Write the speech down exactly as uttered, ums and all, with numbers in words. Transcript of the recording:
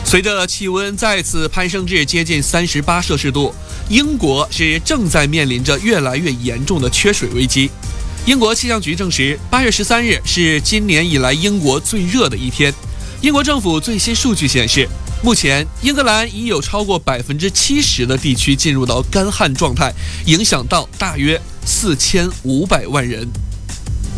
随着气温再次攀升至接近三十八摄氏度，英国是正在面临着越来越严重的缺水危机。英国气象局证实，八月十三日是今年以来英国最热的一天。英国政府最新数据显示，目前英格兰已有超过百分之七十的地区进入到干旱状态，影响到大约四千五百万人。